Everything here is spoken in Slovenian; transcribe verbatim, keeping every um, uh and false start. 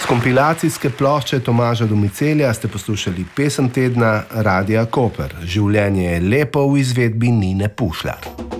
S kompilacijske plošče Tomaža Domicelja ste poslušali pesem tedna Radia Koper. Življenje je lepo v izvedbi Nine Pušlar.